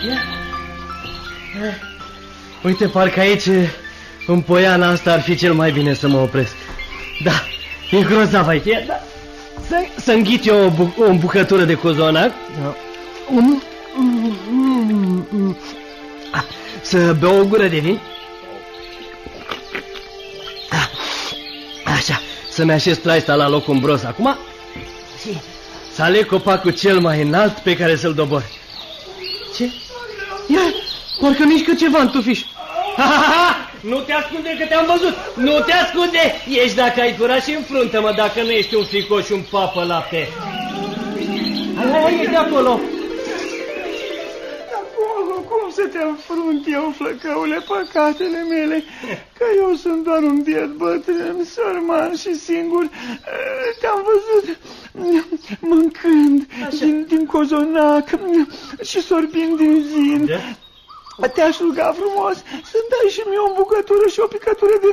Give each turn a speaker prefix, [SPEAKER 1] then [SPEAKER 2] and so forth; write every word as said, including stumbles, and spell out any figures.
[SPEAKER 1] Uite, parcă aici, în poiana asta, ar fi cel mai bine să mă opresc. Da, e grozav aici. Da. Să, să înghit eu o, bu o bucătură de cozonac. Da. Um, um, um, um. Să beau o gură de vin. Așa, să-mi așez traista la loc umbros acum. Și să aleg copacul cel mai înalt pe care să-l dobor. Ce? Ia, parcă mișcă ceva în tufiș. Ha, ha, ha! Nu te ascunde că te-am văzut! Nu te ascunde! Ești dacă ai curaj și înfruntă-mă dacă nu ești un fricoș și un papă lapte. Hai, hai, hai, e de acolo!
[SPEAKER 2] Acolo, cum să te înfrunt eu, flăcăule, păcatele mele? Că eu sunt doar un biet bătrân, sărman și singur. Te-am văzut mâncând din, din cozonac și sorbind din zin.
[SPEAKER 1] Da?
[SPEAKER 2] Te-aș ruga frumos să-mi dai și mie o bucătură și o picătură de